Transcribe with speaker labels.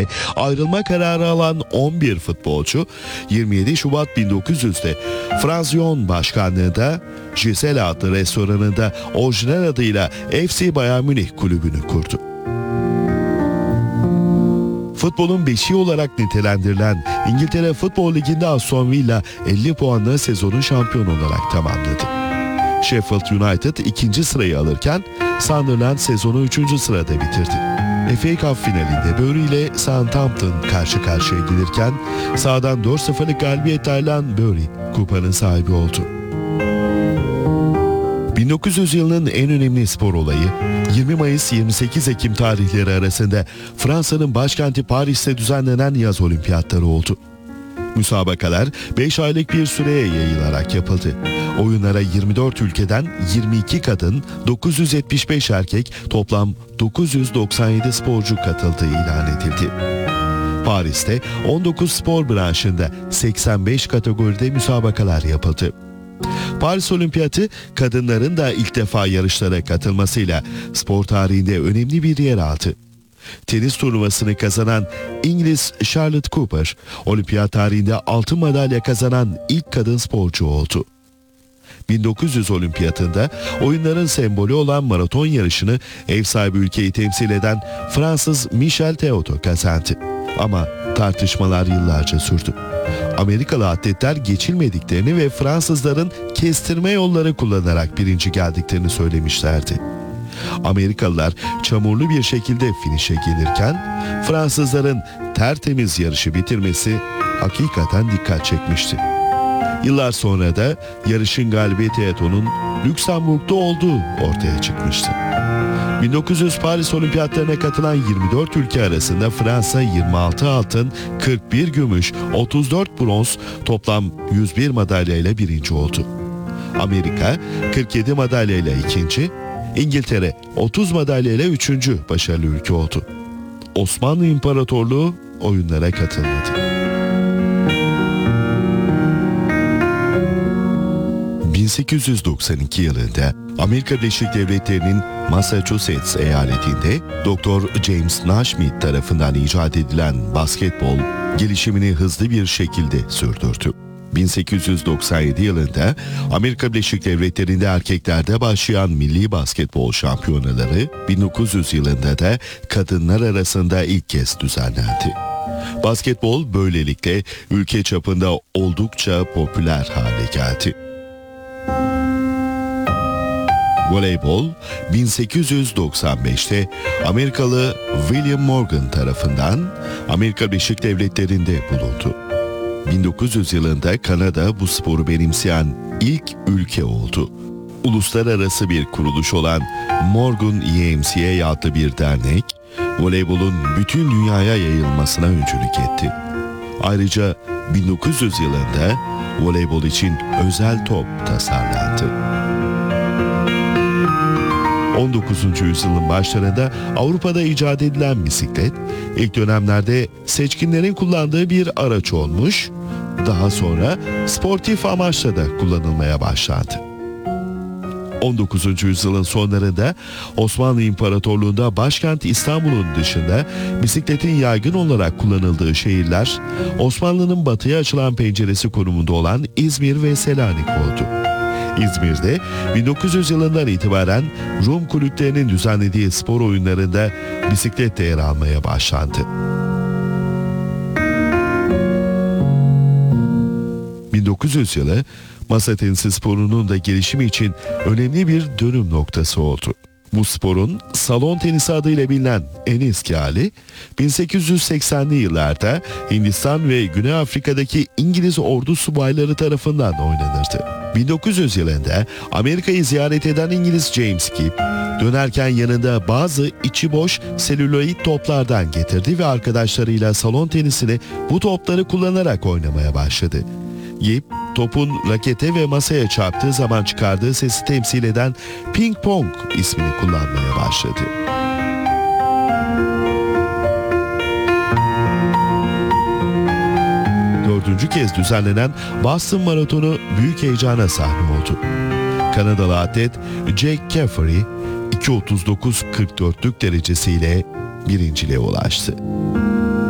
Speaker 1: nedeniyle ayrılma kararı alan 11 futbolcu 27 Şubat 1900'de Franz Yon başkanlığında Gisela adlı restoranında orijinal adıyla FC Bayern Münih kulübünü kurdu. Futbolun beşiği olarak nitelendirilen İngiltere Futbol Ligi'nde Aston Villa 50 puanla sezonun şampiyonu olarak tamamladı. Sheffield United 2. sırayı alırken Sunderland sezonu 3. sırada bitirdi. FA Cup finalinde Bury ile Southampton karşı karşıya gelirken sahadan 4-0'lık galibiyetle Bury kupanın sahibi oldu. 1900 yılının en önemli spor olayı 20 Mayıs-28 Ekim tarihleri arasında Fransa'nın başkenti Paris'te düzenlenen yaz olimpiyatları oldu. Müsabakalar 5 aylık bir süreye yayılarak yapıldı. Oyunlara 24 ülkeden 22 kadın, 975 erkek, toplam 997 sporcu katıldığı ilan edildi. Paris'te 19 spor branşında 85 kategoride müsabakalar yapıldı. Paris Olimpiyatı kadınların da ilk defa yarışlara katılmasıyla spor tarihinde önemli bir yer aldı. Tenis turnuvasını kazanan İngiliz Charlotte Cooper, olimpiyat tarihinde altın madalya kazanan ilk kadın sporcu oldu. 1900 olimpiyatında oyunların sembolü olan maraton yarışını ev sahibi ülkeyi temsil eden Fransız Michel Théotot kazandı. Ama tartışmalar yıllarca sürdü. Amerikalı atletler geçilmediklerini ve Fransızların kestirme yolları kullanarak birinci geldiklerini söylemişlerdi. Amerikalılar çamurlu bir şekilde finişe gelirken Fransızların tertemiz yarışı bitirmesi hakikaten dikkat çekmişti. Yıllar sonra da yarışın galibi Théotot'un Lüksemburg'da olduğu ortaya çıkmıştı. 1900 Paris Olimpiyatlarına katılan 24 ülke arasında Fransa 26 altın, 41 gümüş, 34 bronz, toplam 101 madalyayla birinci oldu. Amerika 47 madalyayla ikinci, İngiltere 30 madalyayla üçüncü başarılı ülke oldu. Osmanlı İmparatorluğu oyunlara katılmadı. 1892 yılında Amerika Birleşik Devletleri'nin Massachusetts eyaletinde Dr. James Naismith tarafından icat edilen basketbol gelişimini hızlı bir şekilde sürdürdü. 1897 yılında Amerika Birleşik Devletleri'nde erkeklerde başlayan milli basketbol şampiyonaları 1900 yılında da kadınlar arasında ilk kez düzenlendi. Basketbol böylelikle ülke çapında oldukça popüler hale geldi. Voleybol 1895'te Amerikalı William Morgan tarafından Amerika Birleşik Devletleri'nde bulundu. 1900 yılında Kanada bu sporu benimseyen ilk ülke oldu. Uluslararası bir kuruluş olan Morgan YMCA adlı bir dernek, voleybolun bütün dünyaya yayılmasına öncülük etti. Ayrıca 1900 yılında voleybol için özel top tasarlandı. 19. yüzyılın başlarında Avrupa'da icat edilen bisiklet, ilk dönemlerde seçkinlerin kullandığı bir araç olmuş, daha sonra sportif amaçla da kullanılmaya başlandı. 19. yüzyılın sonlarında Osmanlı İmparatorluğu'nda başkent İstanbul'un dışında bisikletin yaygın olarak kullanıldığı şehirler, Osmanlı'nın batıya açılan penceresi konumunda olan İzmir ve Selanik oldu. İzmir'de 1900 yılından itibaren Rum kulüplerinin düzenlediği spor oyunlarında bisiklet de yer almaya başlandı. 1900 yılı masa tenisi sporunun da gelişimi için önemli bir dönüm noktası oldu. Bu sporun salon tenisi adıyla bilinen en eski hali 1880'li yıllarda Hindistan ve Güney Afrika'daki İngiliz ordu subayları tarafından oynanırdı. 1900 yılında Amerika'yı ziyaret eden İngiliz James Gibb, dönerken yanında bazı içi boş selüloid toplardan getirdi ve arkadaşlarıyla salon tenisini bu topları kullanarak oynamaya başladı. Gibb, topun rakete ve masaya çarptığı zaman çıkardığı sesi temsil eden ping pong ismini kullanmaya başladı. Dördüncü kez düzenlenen Boston Maratonu büyük heyecana sahne oldu. Kanadalı atlet Jake Caffery 2.39.44'lük derecesiyle birinciliğe ulaştı.